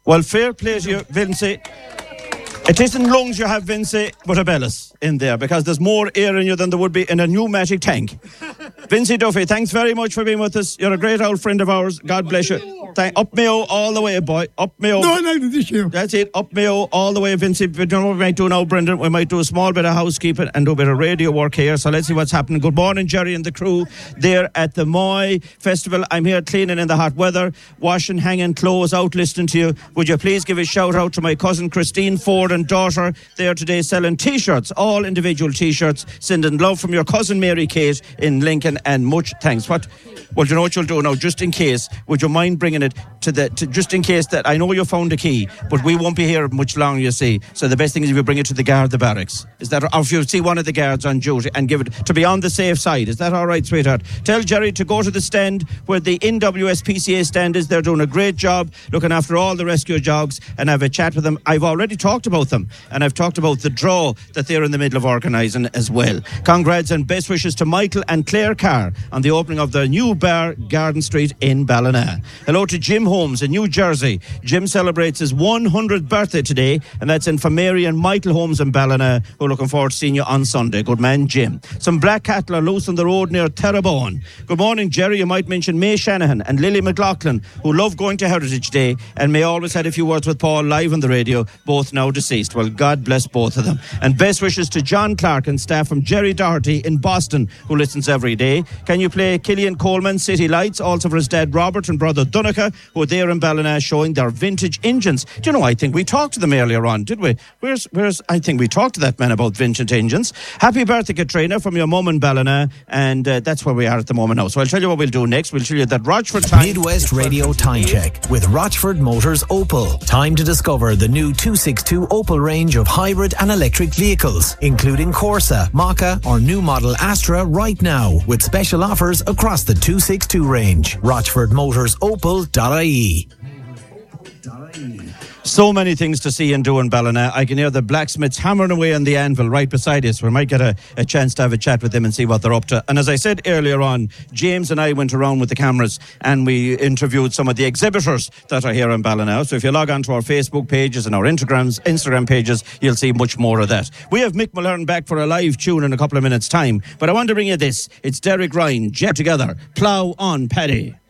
Well, fair play to you, Vincy. It isn't lungs you have, Vincy, but a bellis in there, because there's more air in you than there would be in a pneumatic tank. Vincy Duffy, thanks very much for being with us. You're a great old friend of ours. God bless you. Up Mayo all the way, boy. Up Mayo. No, this year. That's it. Up Mayo all the way, Vincy. You know what we might do now, Brendan? We might do a small bit of housekeeping and do a bit of radio work here. So let's see what's happening. Good morning, Jerry and the crew there at the Moy Festival. I'm here cleaning in the hot weather, washing, hanging clothes, out listening to you. Would you please give a shout out to my cousin Christine Ford and daughter there today selling T-shirts, all individual T-shirts, sending love from your cousin Mary Kate in Lincoln, and much thanks. Well, do you know what you'll do now? Just in case, would you mind bringing it to just in case that I know you found a key, but we won't be here much longer, you see. So the best thing is if you bring it to the guard, the barracks. Is that, or if you see one of the guards on duty and give it to be on the safe side. Is that all right, sweetheart? Tell Jerry to go to the stand where the NWSPCA stand is. They're doing a great job looking after all the rescue dogs, and have a chat with them. I've already talked about them, and I've talked about the draw that they're in the middle of organising as well. Congrats and best wishes to Michael and Claire Carr on the opening of the new bar, Garden Street in Ballina. Hello to Jim Holmes in New Jersey. Jim celebrates his 100th birthday today, and that's in for Mary and Michael Holmes in Ballina, who are looking forward to seeing you on Sunday. Good man, Jim. Some black cattle are loose on the road near Terrebonne. Good morning, Jerry. You might mention May Shanahan and Lily McLaughlin, who love going to Heritage Day, and May always had a few words with Paul live on the radio, both now deceased. Well, God bless both of them. And best wishes to John Clark and staff from Jerry Doherty in Boston, who listens every day. Can you play Killian Coleman, City Lights, also for his dad Robert and brother Donica, who are there in Ballina showing their vintage engines? Do you know, I think we talked to them earlier on, did we? Where's I think we talked to that man about vintage engines. Happy birthday, Katrina, from your mum in Ballina, and that's where we are at the moment now. So I'll tell you what we'll do next. We'll tell you that Rochford time... Midwest Radio Time Check with Rochford Motors Opel. Time to discover the new 262 Opel range of hybrid and electric vehicles, including Corsa, Maka or new model Astra right now, with special offers across the 262 range. RochfordMotorsOpel.ie. So many things to see and do in Ballina. I can hear the blacksmiths hammering away on the anvil right beside us. We might get a chance to have a chat with them and see what they're up to. And as I said earlier on, James and I went around with the cameras and we interviewed some of the exhibitors that are here in Ballina. So if you log on to our Facebook pages and our Instagram pages, you'll see much more of that. We have Mick Mulhern back for a live tune in a couple of minutes' time. But I want to bring you this. It's Derek Ryan, Jet Together, Plough on, Paddy.